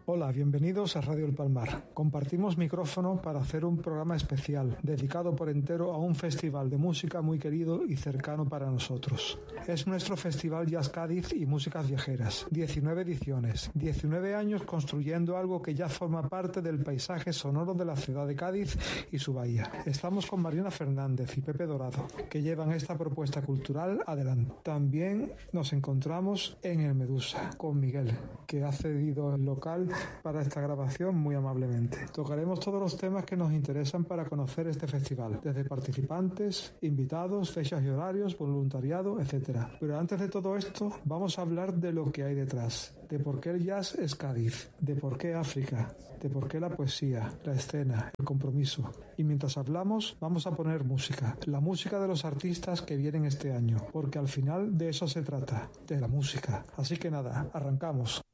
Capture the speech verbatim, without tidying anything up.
Hola, bienvenidos a Radio El Palmar. Compartimos micrófono para hacer un programa especial, dedicado por entero a un festival de música muy querido y cercano para nosotros. Es nuestro Festival Jazz Cádiz y Músicas Viajeras. diecinueve ediciones, diecinueve años construyendo algo que ya forma parte del paisaje sonoro de la ciudad de Cádiz y su bahía. Estamos con Mariana Fernández y Pepe Dorado, que llevan esta propuesta cultural adelante. También nos encontramos en el Medusa, con Miguel, que ha cedido el local para esta grabación muy amablemente. Tocaremos todos los temas que nos interesan para conocer este festival, desde participantes, invitados, fechas y horarios, voluntariado, etcétera. Pero antes de todo esto, vamos a hablar de lo que hay detrás, de por qué el jazz es Cádiz, de por qué África, de por qué la poesía, la escena, el compromiso. Y mientras hablamos, vamos a poner música, la música de los artistas que vienen este año, porque al final de eso se trata, de la música. Así que nada, arrancamos.